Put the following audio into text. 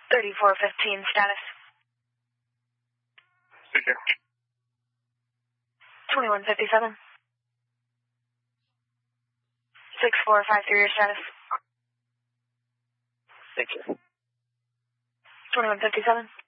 3415 status. Take care. 2157. 6453 your status. Thank you. 2157.